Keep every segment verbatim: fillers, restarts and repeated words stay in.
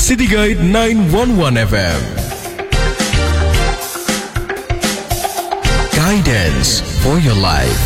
City Guide sembilan satu satu F M. Guidance for your life.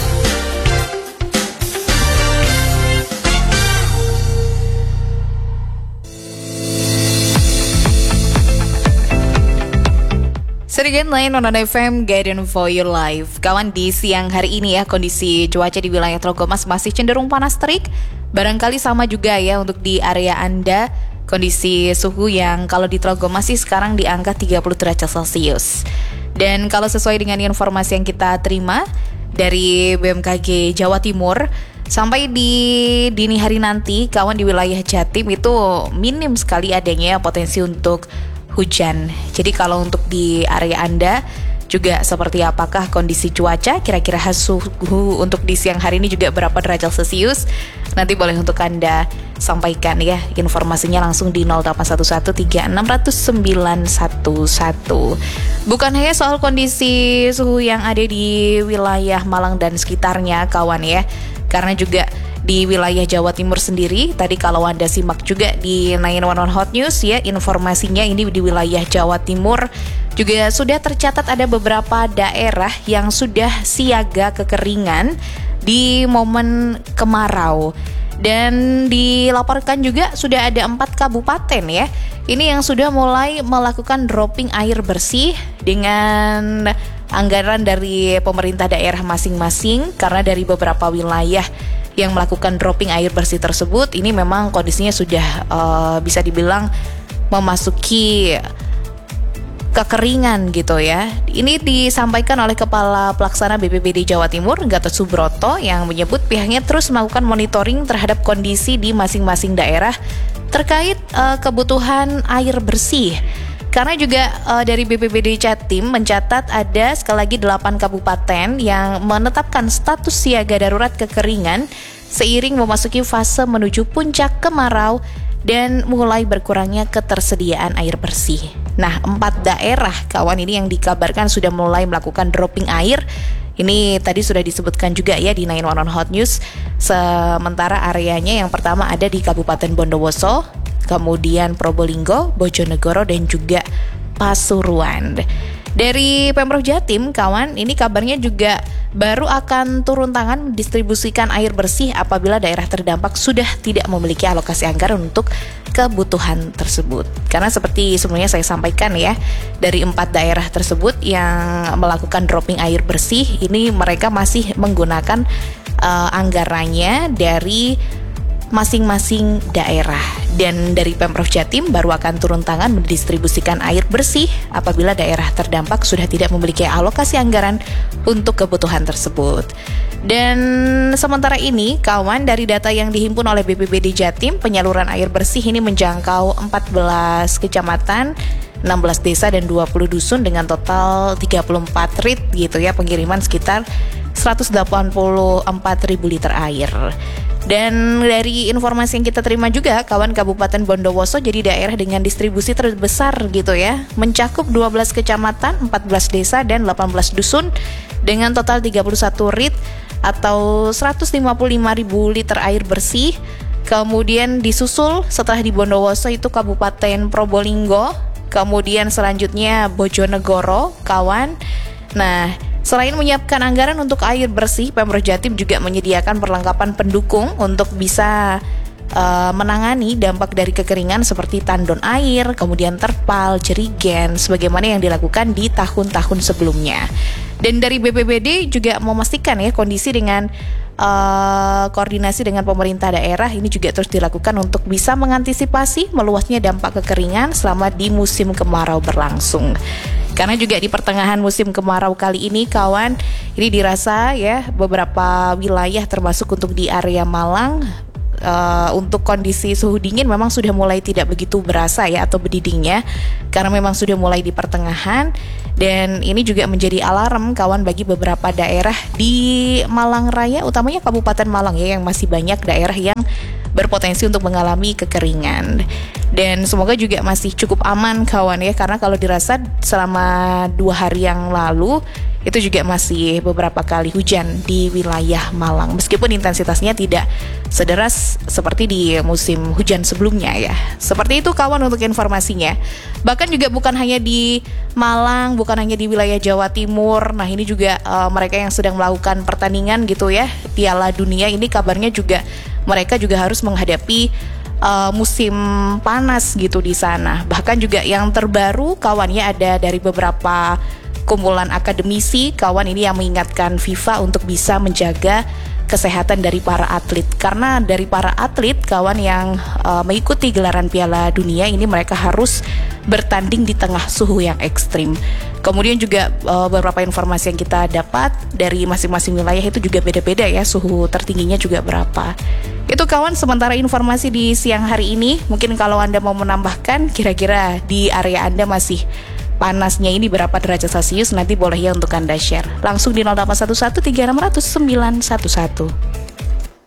Serigin lain non F M Guidance for Your Life. Kawan, di siang hari ini ya, kondisi cuaca di wilayah Trogomas masih cenderung panas terik. Barangkali sama juga ya untuk di area Anda. Kondisi suhu yang kalau di Trogomas sih sekarang di angka tiga puluh derajat Celcius. Dan kalau sesuai dengan informasi yang kita terima dari B M K G Jawa Timur, sampai di dini hari nanti, kawan, di wilayah Jatim itu minim sekali adanya potensi untuk hujan. Jadi kalau untuk di area Anda juga seperti apakah kondisi cuaca, kira-kira suhu untuk di siang hari ini juga berapa derajat Celcius? Nanti boleh untuk Anda sampaikan ya informasinya langsung di nol delapan satu satu tiga enam nol nol sembilan satu satu. Bukan hanya soal kondisi suhu yang ada di wilayah Malang dan sekitarnya, kawan ya, karena juga di wilayah Jawa Timur sendiri, tadi kalau Anda simak juga di sembilan satu satu Hot News ya, informasinya ini di wilayah Jawa Timur juga sudah tercatat ada beberapa daerah yang sudah siaga kekeringan di momen kemarau. Dan dilaporkan juga sudah ada empat kabupaten ya, ini yang sudah mulai melakukan dropping air bersih dengan anggaran dari pemerintah daerah masing-masing, karena dari beberapa wilayah yang melakukan dropping air bersih tersebut, ini memang kondisinya sudah uh, bisa dibilang memasuki kekeringan gitu ya. Ini disampaikan oleh Kepala Pelaksana B P B D Jawa Timur, Gatot Subroto, yang menyebut pihaknya terus melakukan monitoring terhadap kondisi di masing-masing daerah terkait uh, kebutuhan air bersih. Karena juga uh, dari B P B D Jatim mencatat ada sekali lagi delapan kabupaten yang menetapkan status siaga darurat kekeringan seiring memasuki fase menuju puncak kemarau dan mulai berkurangnya ketersediaan air bersih. Nah, empat daerah, kawan, ini yang dikabarkan sudah mulai melakukan dropping air. Ini tadi sudah disebutkan juga ya di sembilan satu satu Hot News. Sementara areanya yang pertama ada di Kabupaten Bondowoso, kemudian Probolinggo, Bojonegoro, dan juga Pasuruan. Dari Pemprov Jatim, kawan, ini kabarnya juga baru akan turun tangan mendistribusikan air bersih apabila daerah terdampak sudah tidak memiliki alokasi anggaran untuk kebutuhan tersebut. Karena seperti sebelumnya saya sampaikan ya, dari empat daerah tersebut yang melakukan dropping air bersih, ini mereka masih menggunakan uh, anggarannya dari masing-masing daerah. Dan dari Pemprov Jatim baru akan turun tangan mendistribusikan air bersih apabila daerah terdampak sudah tidak memiliki alokasi anggaran untuk kebutuhan tersebut. Dan sementara ini, kawan, dari data yang dihimpun oleh B P B D Jatim, penyaluran air bersih ini menjangkau empat belas kecamatan, enam belas desa, dan dua puluh dusun dengan total tiga puluh empat rit gitu ya, pengiriman sekitar seratus delapan puluh empat ribu liter air. Dan dari informasi yang kita terima juga, kawan, Kabupaten Bondowoso jadi daerah dengan distribusi terbesar gitu ya, mencakup dua belas kecamatan, empat belas desa, dan delapan belas dusun dengan total tiga puluh satu rit atau seratus lima puluh lima ribu liter air bersih. Kemudian disusul setelah di Bondowoso itu Kabupaten Probolinggo, kemudian selanjutnya Bojonegoro, kawan. Nah, selain menyiapkan anggaran untuk air bersih, Pemprov Jatim juga menyediakan perlengkapan pendukung untuk bisa uh, menangani dampak dari kekeringan seperti tandon air, kemudian terpal, jerigen, sebagaimana yang dilakukan di tahun-tahun sebelumnya. Dan dari B P B D juga memastikan ya kondisi dengan uh, koordinasi dengan pemerintah daerah ini juga terus dilakukan untuk bisa mengantisipasi meluasnya dampak kekeringan selama di musim kemarau berlangsung. Karena juga di pertengahan musim kemarau kali ini, kawan, ini dirasa ya beberapa wilayah termasuk untuk di area Malang, uh, untuk kondisi suhu dingin memang sudah mulai tidak begitu berasa ya, atau berdidingnya, karena memang sudah mulai di pertengahan. Dan ini juga menjadi alarm, kawan, bagi beberapa daerah di Malang Raya, utamanya Kabupaten Malang ya, yang masih banyak daerah yang berpotensi untuk mengalami kekeringan. Dan semoga juga masih cukup aman kawan ya, karena kalau dirasa selama dua hari yang lalu itu juga masih beberapa kali hujan di wilayah Malang, meskipun intensitasnya tidak sederas seperti di musim hujan sebelumnya ya. Seperti itu kawan untuk informasinya. Bahkan juga bukan hanya di Malang, bukan hanya di wilayah Jawa Timur. Nah ini juga uh, mereka yang sedang melakukan pertandingan gitu ya, Piala Dunia ini kabarnya juga mereka juga harus menghadapi uh, musim panas gitu di sana. Bahkan juga yang terbaru kawannya ada dari beberapa kumpulan akademisi kawan ini yang mengingatkan FIFA untuk bisa menjaga kesehatan dari para atlet, karena dari para atlet kawan yang uh, mengikuti gelaran Piala Dunia ini mereka harus bertanding di tengah suhu yang ekstrim. Kemudian juga uh, beberapa informasi yang kita dapat dari masing-masing wilayah itu juga beda-beda ya, suhu tertingginya juga berapa. Itu kawan sementara informasi di siang hari ini. Mungkin kalau Anda mau menambahkan kira-kira di area Anda masih panasnya ini berapa derajat Celcius, nanti boleh ya untuk Anda share langsung di nol delapan satu satu tiga enam nol nol sembilan satu satu.